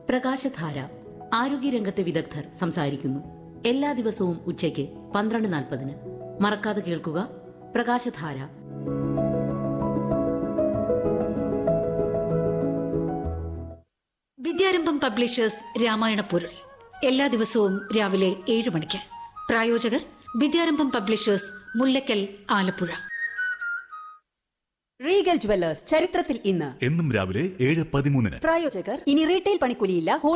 പ്രകാശധാര ആരോഗ്യരംഗത്തെ വിദഗ്ധർ സംസാരിക്കുന്നു. എല്ലാ ദിവസവും ഉച്ചയ്ക്ക് 12:40. മറക്കാതെ കേൾക്കുക പ്രകാശധാര. വിദ്യാരംഭം പബ്ലിഷേഴ്സ് രാമായണ പൊരുൾ എല്ലാ ദിവസവും രാവിലെ 7 മണിക്ക്. പ്രായോജകർ വിദ്യാരംഭം publishers, Mullakkal, Alappuzha. Regal jewellers, ചരിത്രത്തിൽ ഇന്ന്. എന്നും രാവിലെ 7:13. പ്രായോജകർ ഇനി റീറ്റെയിൽ പണിക്കൂലിയില്ല.